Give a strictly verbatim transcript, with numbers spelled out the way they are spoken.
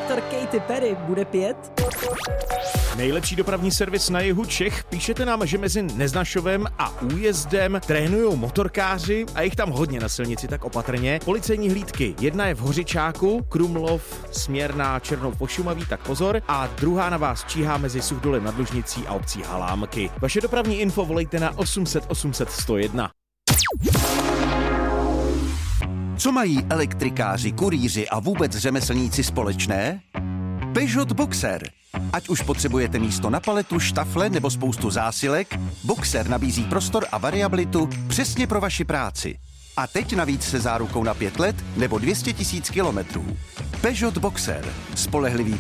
doktor Katy Perry bude pět? Nejlepší dopravní servis na jihu Čech. Píšete nám, že mezi Neznašovem a Újezdem trénujou motorkáři a jich tam hodně na silnici, tak opatrně. Policejní hlídky. Jedna je v Hořičáku, Krumlov, směr na Černou Pošumaví, tak pozor. A druhá na vás číhá mezi Suchdolem nad Lužnicí a obcí Halámky. Vaše dopravní info volejte na osm set osm set sto jedna. Co mají elektrikáři, kurýři a vůbec řemeslníci společné? Peugeot Boxer. Ať už potřebujete místo na paletu, štafle nebo spoustu zásilek, Boxer nabízí prostor a variabilitu přesně pro vaši práci. A teď navíc se zárukou na pět let nebo dvě stě tisíc kilometrů. Peugeot Boxer. Spolehlivý